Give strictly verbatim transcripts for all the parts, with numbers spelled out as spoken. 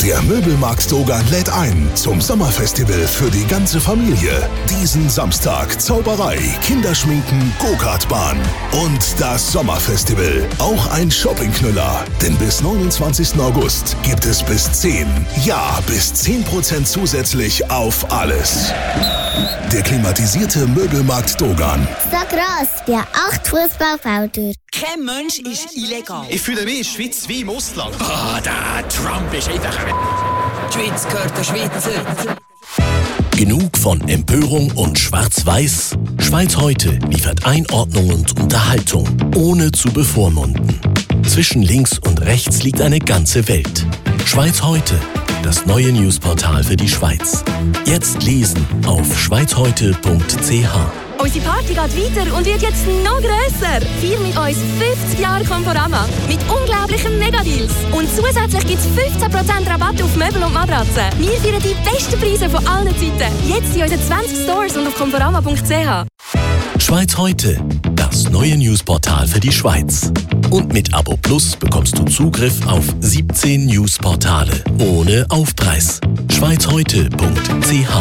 Der Möbelmarkt Dogan lädt ein zum Sommerfestival für die ganze Familie. Diesen Samstag Zauberei, Kinderschminken, Go-Kart-Bahn und das Sommerfestival. Auch ein Shoppingknüller. Denn bis neunundzwanzigsten August gibt es bis zehn, ja bis zehn Prozent zusätzlich auf alles. Der klimatisierte Möbelmarkt Dogan. So gross wie acht Fußballfelder. Kein Mensch ist illegal. Ich fühle mich in der Schweiz wie im Ausland. Ah, oh, der Trump ist einfach... Die Schweiz gehört der Schweizer. Genug von Empörung und Schwarz-Weiß? Schweiz heute liefert Einordnung und Unterhaltung, ohne zu bevormunden. Zwischen links und rechts liegt eine ganze Welt. Schweiz heute, das neue Newsportal für die Schweiz. Jetzt lesen auf schweizheute punkt c h. Unsere Party geht weiter und wird jetzt noch grösser. Feier mit uns fünfzig Jahre Conforama mit unglaublichen Megadeals. Und zusätzlich gibt es fünfzehn Prozent Rabatt auf Möbel und Matratzen. Wir feiern die besten Preise von allen Zeiten. Jetzt in unseren zwanzig Stores und auf conforama punkt c h. Schweiz heute, das neue Newsportal für die Schweiz. Und mit Abo Plus bekommst du Zugriff auf siebzehn Newsportale ohne Aufpreis. schweizheute punkt c h.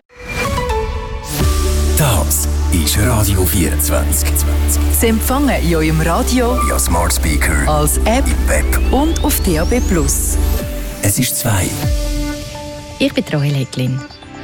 Das ist Radio vierundzwanzig. Sie empfangen in eurem Radio, via Smart Speaker, als App, im Web und auf D A B plus. Es ist zwei. Ich bin Rahel Hecklin.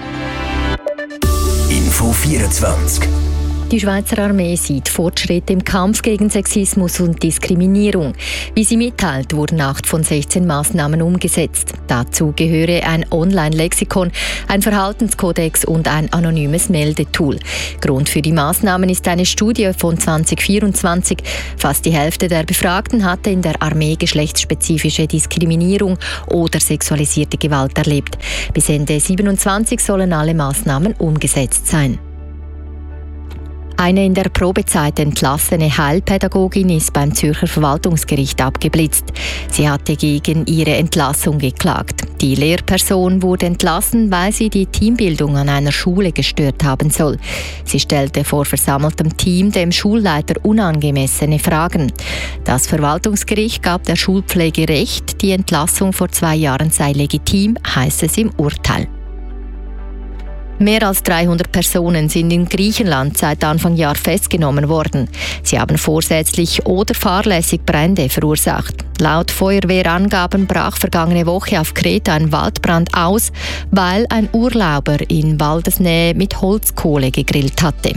Info vierundzwanzig. Die Schweizer Armee sieht Fortschritte im Kampf gegen Sexismus und Diskriminierung. Wie sie mitteilt, wurden acht von sechzehn Maßnahmen umgesetzt. Dazu gehöre ein Online-Lexikon, ein Verhaltenskodex und ein anonymes Meldetool. Grund für die Maßnahmen ist eine Studie von zwanzig vierundzwanzig. Fast die Hälfte der Befragten hatte in der Armee geschlechtsspezifische Diskriminierung oder sexualisierte Gewalt erlebt. Bis Ende siebenundzwanzig sollen alle Maßnahmen umgesetzt sein. Eine in der Probezeit entlassene Heilpädagogin ist beim Zürcher Verwaltungsgericht abgeblitzt. Sie hatte gegen ihre Entlassung geklagt. Die Lehrperson wurde entlassen, weil sie die Teambildung an einer Schule gestört haben soll. Sie stellte vor versammeltem Team dem Schulleiter unangemessene Fragen. Das Verwaltungsgericht gab der Schulpflege recht, die Entlassung vor zwei Jahren sei legitim, heißt es im Urteil. Mehr als dreihundert Personen sind in Griechenland seit Anfang Jahr festgenommen worden. Sie haben vorsätzlich oder fahrlässig Brände verursacht. Laut Feuerwehrangaben brach vergangene Woche auf Kreta ein Waldbrand aus, weil ein Urlauber in Waldesnähe mit Holzkohle gegrillt hatte.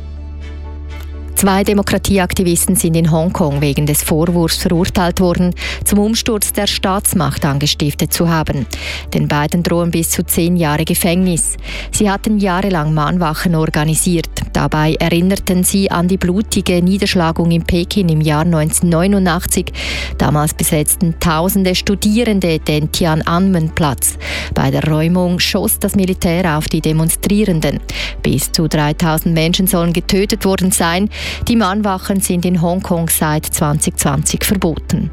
Zwei Demokratieaktivisten sind in Hongkong wegen des Vorwurfs verurteilt worden, zum Umsturz der Staatsmacht angestiftet zu haben. Den beiden drohen bis zu zehn Jahre Gefängnis. Sie hatten jahrelang Mahnwachen organisiert. Dabei erinnerten sie an die blutige Niederschlagung in Peking im Jahr neunzehnhundertneunundachtzig. Damals besetzten tausende Studierende den Tiananmen-Platz. Bei der Räumung schoss das Militär auf die Demonstrierenden. Bis zu dreitausend Menschen sollen getötet worden sein. Die Mahnwachen sind in Hongkong seit zwanzig zwanzig verboten.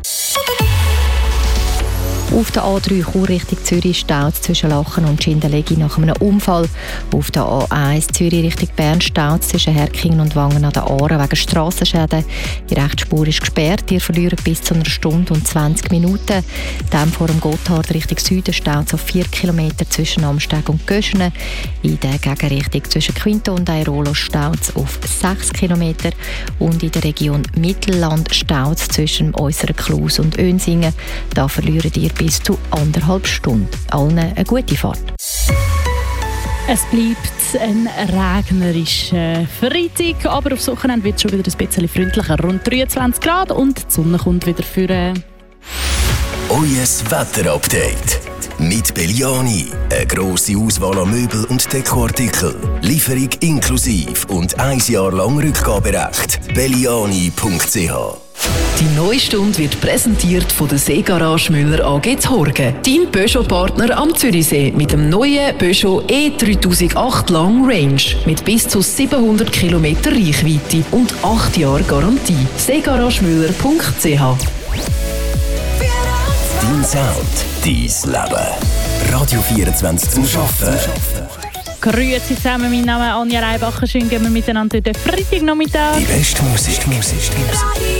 Auf der A drei Chur Richtung Zürich staut zwischen Lachen und Schindelegi nach einem Unfall. Auf der A eins Zürich Richtung Bern staut zwischen Herkingen und Wangen an der Aare wegen Strassenschäden. Die Rechtsspur ist gesperrt. Ihr verliert bis zu einer Stunde und zwanzig Minuten. Dann vor dem Gotthard Richtung Süden staut es auf vier Kilometer zwischen Amsteg und Göschene. In der Gegenrichtung zwischen Quinto und Airolo staut es auf sechs Kilometer. Und in der Region Mittelland staut es zwischen äußeren Klus und Önsingen. Da verliert ihr bis zu anderthalb Stunden. Allen eine gute Fahrt. Es bleibt ein regnerischer Freitag, aber aufs Wochenende wird es schon wieder ein bisschen freundlicher. Rund dreiundzwanzig Grad und die Sonne kommt wieder für. Eues Wetterupdate. Mit Belliani. Eine grosse Auswahl an Möbel und Dekoartikeln. Lieferung inklusive und ein Jahr lang Rückgaberecht. belliani punkt c h. Die neue Stunde wird präsentiert von der Seegarage Müller A G Horgen. Dein Peugeot-Partner am Zürichsee mit dem neuen Peugeot E dreitausendacht Long Range mit bis zu siebenhundert Kilometer Reichweite und acht Jahre Garantie. seegaragemüller punkt c h. Dein Sound, dein Leben. Radio vierundzwanzig zum Arbeiten. Grüezi zusammen, mein Name ist Anja Reibacher. Schön gehen wir miteinander durch den Freitagnachmittag. Die beste Musik. Musik.